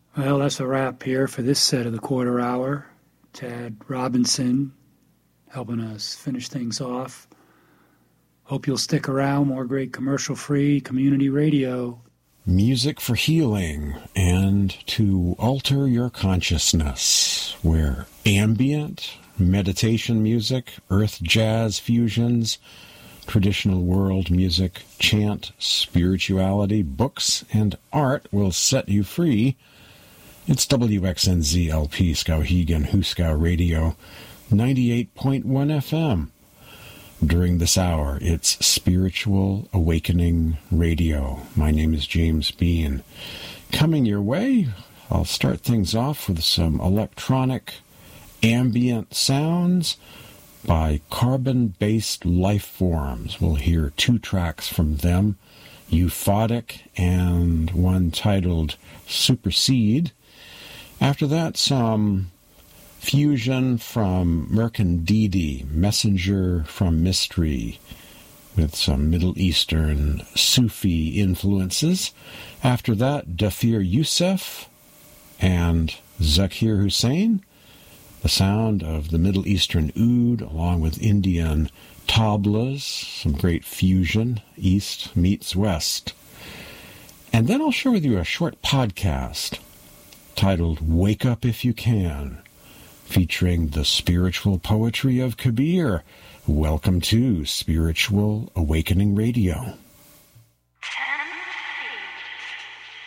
Well, that's a wrap here for this set of the Quarter Hour. Tad Robinson helping us finish things off. Hope you'll stick around. More great commercial-free community radio. Music for healing and to alter your consciousness, where ambient, meditation music, earth jazz fusions, traditional world music, chant, spirituality, books, and art will set you free. It's WXNZ-LP Skowhegan Huskow Radio, 98.1 FM. During this hour, it's Spiritual Awakening Radio. My name is James Bean. Coming your way, I'll start things off with some electronic ambient sounds by Carbon-Based Life Forms. We'll hear 2 tracks from them, Euphotic and one titled Supersede. After that, some fusion from Merkandidi, Messenger from Mystery, with some Middle Eastern Sufi influences. After that, Dafir Youssef and Zakir Hussain, the sound of the Middle Eastern oud, along with Indian tablas, some great fusion, East meets West. And then I'll share with you a short podcast titled Wake Up If You Can, featuring the spiritual poetry of Kabir. Welcome to Spiritual Awakening Radio.